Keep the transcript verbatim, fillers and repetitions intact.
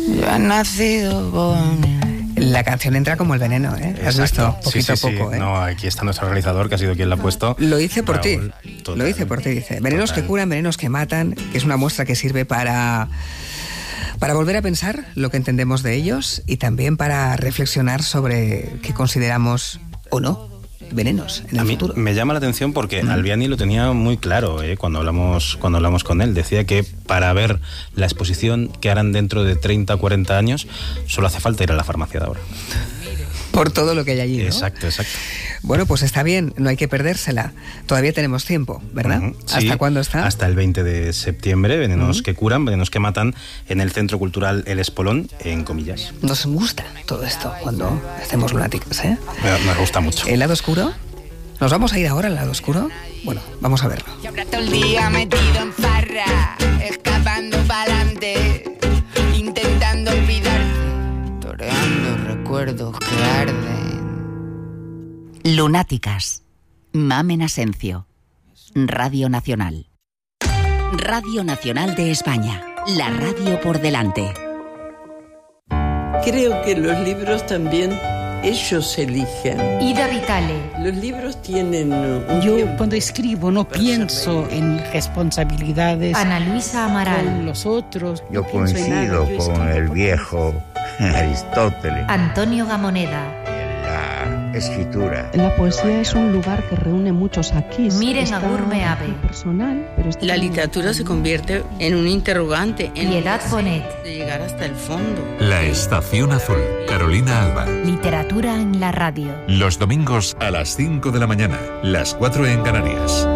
Yo he nacido con... La canción entra como el veneno, ¿eh? ¿Has visto? Poquito sí, sí, a poco, sí. ¿eh? No, aquí está nuestro realizador, que ha sido quien la ha puesto. Lo hice por Raúl, ti. total, Lo hice por ti, dice. Venenos total. que curan, venenos que matan, que es una muestra que sirve para, para volver a pensar lo que entendemos de ellos y también para reflexionar sobre qué consideramos o no venenos en el A mí futuro. me llama la atención porque mm. Albiani lo tenía muy claro ¿eh? cuando hablamos cuando hablamos con él. Decía que para ver la exposición que harán dentro de treinta o cuarenta años solo hace falta ir a la farmacia de ahora. Por todo lo que hay allí, ¿no? Exacto, exacto. Bueno, pues está bien, no hay que perdérsela. Todavía tenemos tiempo, ¿verdad? Uh-huh. Sí, ¿Hasta cuándo está? Hasta el veinte de septiembre, Venenos uh-huh. que curan, venenos que matan, en el Centro Cultural El Espolón, en Comillas. Nos gusta todo esto cuando hacemos lunáticas, ¿eh? Me, me gusta mucho. ¿El lado oscuro? ¿Nos vamos a ir ahora al lado oscuro? Bueno, vamos a verlo. Y ahora todo el día metido en farra, escapando pa'lante, intentando olvidarte, toreando recuerdos que arden. Lunáticas. Mamen Asencio. Radio Nacional. Radio Nacional de España. La radio por delante. Creo que los libros también ellos eligen. Ida Vitale. Los libros tienen un Yo tiempo. cuando escribo no pienso en responsabilidades Ana Luisa Amaral. con los otros. Yo no pienso en coincido nada, yo con escribo el por- viejo Aristóteles Antonio Gamoneda. en la escritura. La poesía es un lugar que reúne muchos aquí. Miren Está Agurme Ave. personal, pero está La también- literatura se convierte en un interrogante, en Piedad Bonet. de llegar hasta el fondo. La Estación Azul, Carolina Alba. Literatura en la radio. Los domingos a las cinco de la mañana, las cuatro en Canarias.